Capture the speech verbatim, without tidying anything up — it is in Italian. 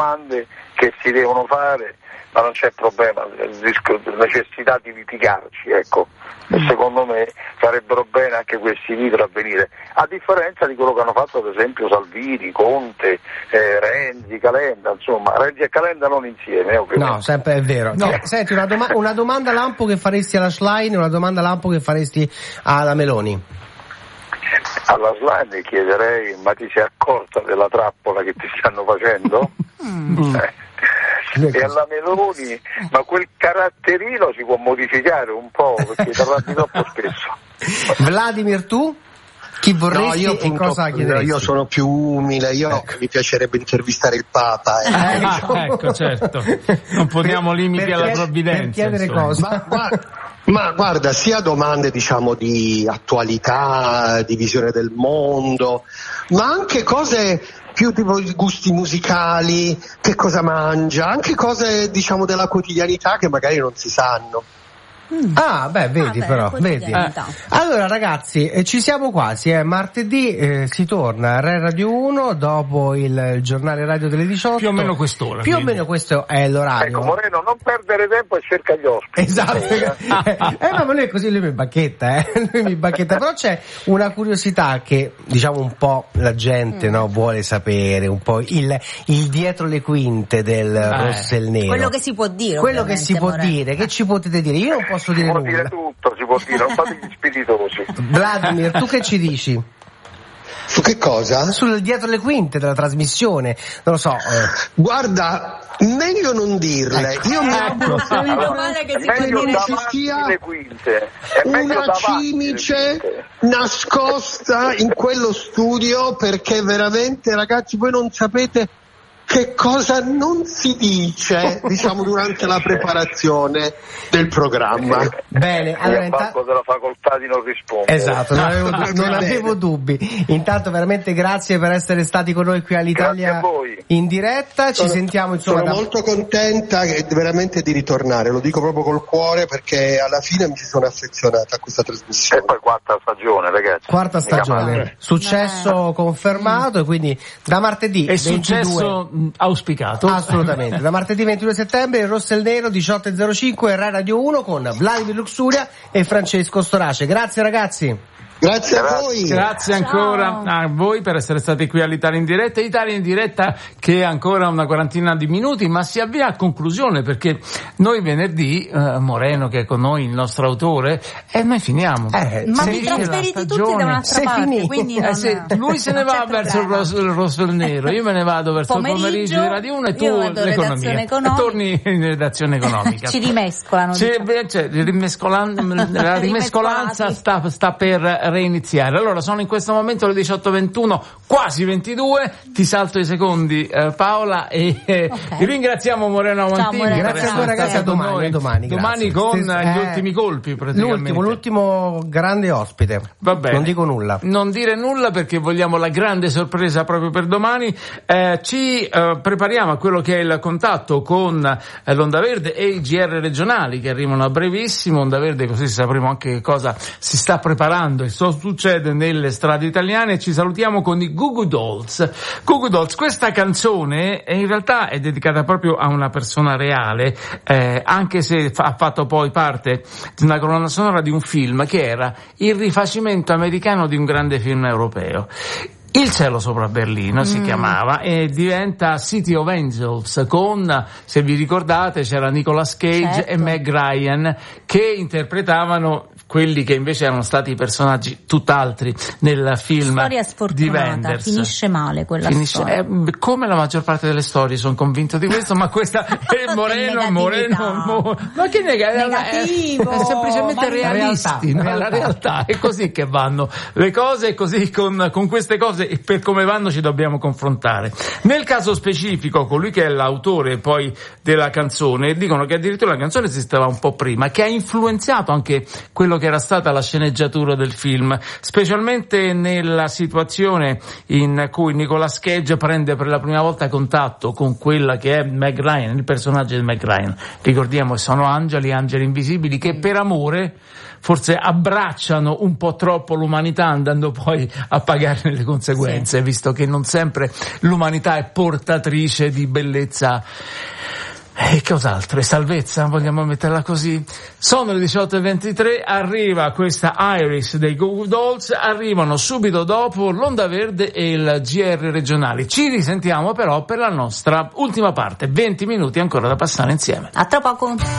domande che si devono fare, ma non c'è problema, necessità di litigarci, ecco. E secondo me farebbero bene anche questi video a venire, a differenza di quello che hanno fatto ad esempio Salvini, Conte, eh, Renzi, Calenda, insomma, Renzi e Calenda non insieme, ovviamente. No, sempre è vero. No. Senti, una, doma- una domanda lampo che faresti alla Schlein e una domanda lampo che faresti alla Meloni. Alla Schlein chiederei, ma ti sei accorta della trappola che ti stanno facendo? Mm. Eh. E alla Meloni, ma quel caratterino si può modificare un po', perché ti arrabbi troppo spesso. Vladimir, tu? Chi vorresti no, io, e appunto, cosa chiederesti? Io sono più umile, io ecco. mi piacerebbe intervistare il Papa. Eh. Eh, ecco. ecco, certo. Non poniamo limiti per, alla per provvidenza. Per chiedere cosa? Ma, guarda, ma guarda, sia domande diciamo di attualità, di visione del mondo, ma anche cose più tipo di gusti musicali, che cosa mangia, anche cose diciamo della quotidianità che magari non si sanno. Ah, beh, vedi ah, però, vedi. Eh. Allora ragazzi, eh, ci siamo quasi, eh. martedì eh, si torna a Rai Radio uno dopo il, il giornale radio delle diciotto. Più o meno quest'ora. Più quindi. o meno questo è l'orario. Ecco, Moreno, non perdere tempo e cerca gli ospiti. Esatto. eh, eh, ma lui è così, lui mi bacchetta, eh. lui mi bacchetta. Però c'è una curiosità che, diciamo, un po' la gente, mm. no, vuole sapere, un po' il, il dietro le quinte del eh. rosso e il nero. Quello che si può dire. Quello che si può Moreno. dire, che ci potete dire? Io non posso si dire può nulla. dire tutto, si può dire, non fate gli spiritosi. Vladimir, tu che ci dici? Su che cosa? Sul dietro le quinte della trasmissione, non lo so. Eh. Guarda, meglio non dirle. Ecco. Io mi ecco. auguro allora, che non ci sia le quinte. una cimice nascosta in quello studio, perché veramente, ragazzi, voi non sapete che cosa non si dice, diciamo, durante la preparazione del programma. Bene, allora intanto della facoltà di non rispondere. Esatto, non avevo, non avevo dubbi. Intanto veramente grazie per essere stati con noi qui all'Italia in diretta. Ci sono, sentiamo insomma. Sono da... molto contenta che, veramente di ritornare, lo dico proprio col cuore, perché alla fine mi sono affezionata a questa trasmissione. E poi quarta stagione, ragazzi. Quarta stagione, successo confermato, e quindi da martedì è ventidue successo auspicato. Assolutamente. Da martedì ventidue settembre il Rosso e il Nero diciotto e zero cinque Rai Radio uno con Vladimir Luxuria e Francesco Storace. Grazie ragazzi. Grazie a voi. Grazie ancora a voi per essere stati qui all'Italia in diretta. Italia in diretta che ha ancora una quarantina di minuti, ma si avvia a conclusione, perché noi venerdì, eh, Moreno che è con noi, il nostro autore, e eh, noi finiamo. Eh, ma vi trasferite tutti da un'altra parte, finì. Quindi non... eh, se, lui se ne va verso il rosso, il rosso e il nero, io me ne vado verso pomeriggio, il pomeriggio di Radio uno e tu l'economia. E torni in redazione economica. Ci rimescolano. Ci, diciamo. Cioè, rimescolan- la rimescolanza sta, sta per reiniziare. Allora sono in questo momento le diciotto e ventuno, quasi ventidue, ti salto i secondi eh, Paola e eh, okay. ringraziamo Moreno Amantini. Grazie a voi ragazzi, a domani, domani, domani con eh, gli ultimi colpi praticamente. L'ultimo, l'ultimo grande ospite. Va bene. Non dico nulla. Non dire nulla perché vogliamo la grande sorpresa proprio per domani. Eh, ci eh, prepariamo a quello che è il contatto con eh, l'Onda Verde e i G R regionali che arrivano a brevissimo. Onda Verde, così sapremo anche che cosa si sta preparando e so succede nelle strade italiane. Ci salutiamo con i Goo Goo Dolls. Goo Goo Dolls, questa canzone in realtà è dedicata proprio a una persona reale, eh, anche se fa, ha fatto poi parte di una colonna sonora di un film che era il rifacimento americano di un grande film europeo. Il cielo sopra Berlino si mm. chiamava, e diventa City of Angels con, se vi ricordate, c'era Nicolas Cage certo. e Meg Ryan che interpretavano quelli che invece erano stati i personaggi tutt'altri nel film storia di Wenders. Finisce male quella Finisce, storia. Eh, come la maggior parte delle storie, sono convinto di questo, ma questa è Moreno, Moreno, Mo, ma che neg- negativo, è, è semplicemente realisti, realtà, no? La realtà è così che vanno le cose, e così con, con queste cose e per come vanno ci dobbiamo confrontare. Nel caso specifico, colui che è l'autore poi della canzone, dicono che addirittura la canzone esisteva un po' prima, che ha influenzato anche quello che era stata la sceneggiatura del film, specialmente nella situazione in cui Nicolas Cage prende per la prima volta contatto con quella che è Meg Ryan, il personaggio di Meg Ryan. Ricordiamo, sono angeli, angeli invisibili che per amore forse abbracciano un po' troppo l'umanità, andando poi a pagarne le conseguenze, sì. Visto che non sempre l'umanità è portatrice di bellezza e cos'altro, è salvezza, vogliamo metterla così. Sono le diciotto e ventitré, arriva questa Iris dei Goo Goo Dolls, arrivano subito dopo l'Onda Verde e il G R regionali. Ci risentiamo però per la nostra ultima parte, venti minuti ancora da passare insieme. A tra poco.